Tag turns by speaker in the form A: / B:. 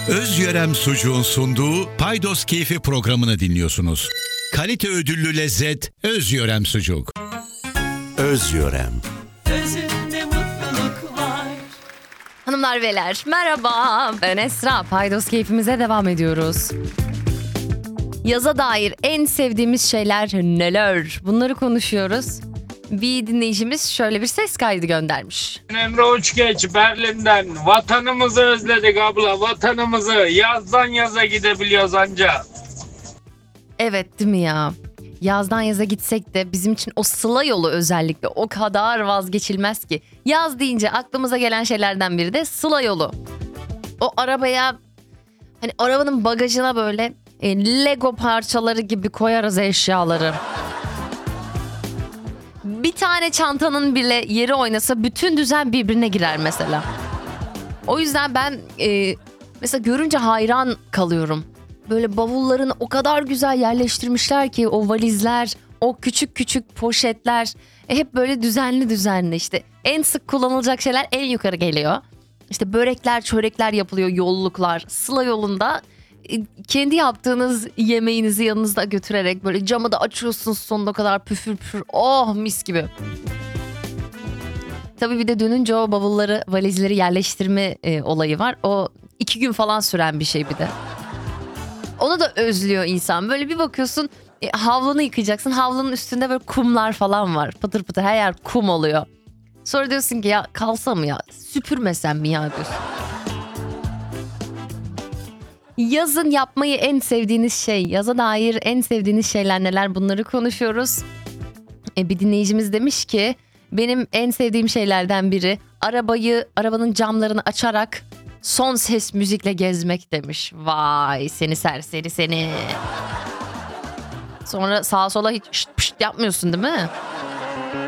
A: Özyörem Sucuğun sunduğu Paydos Keyfi programını dinliyorsunuz. Kalite ödüllü lezzet Özyörem Sucuk.
B: Özyörem.
C: Özünde mutluluk var.
D: Hanımlar beyler merhaba, ben Esra. Paydos keyfimize devam ediyoruz. Yaza dair en sevdiğimiz şeyler neler? Bunları konuşuyoruz. Bir dinleyicimiz şöyle bir ses kaydı göndermiş.
E: Emre Uçgeç Berlin'den. Vatanımızı özledik abla, vatanımızı. Yazdan yaza gidebiliyoruz anca.
D: Evet, değil mi ya? Yazdan yaza gitsek de bizim için o sıla yolu özellikle o kadar vazgeçilmez ki. Yaz deyince aklımıza gelen şeylerden biri de sıla yolu. O arabaya, hani arabanın bagajına böyle Lego parçaları gibi koyarız eşyaları. Bir tane çantanın bile yeri oynasa bütün düzen birbirine girer mesela. O yüzden ben mesela görünce hayran kalıyorum. Böyle bavullarını o kadar güzel yerleştirmişler ki o valizler, o küçük küçük poşetler hep böyle düzenli düzenli işte. En sık kullanılacak şeyler en yukarı geliyor. İşte börekler, çörekler yapılıyor, yolluklar. Sıla yolunda kendi yaptığınız yemeğinizi yanınızda götürerek böyle camı da açıyorsunuz sonuna kadar püfür püfür. Oh, mis gibi. Tabii bir de dönünce o bavulları, valizleri yerleştirme olayı var. O 2 gün falan süren bir şey bir de. Onu da özlüyor insan. Böyle bir bakıyorsun havlunu yıkayacaksın. Havlunun üstünde böyle kumlar falan var. Pıtır pıtır her yer kum oluyor. Sonra diyorsun ki ya kalsa mı ya? Süpürmesem mi ya diyorsun. Yazın yapmayı en sevdiğiniz şey, yaza dair en sevdiğiniz şeyler neler, bunları konuşuyoruz. Bir dinleyicimiz demiş ki benim en sevdiğim şeylerden biri arabanın camlarını açarak son ses müzikle gezmek demiş. Vay seni serseri seni. Sonra sağa sola hiç şşt pşt yapmıyorsun değil mi?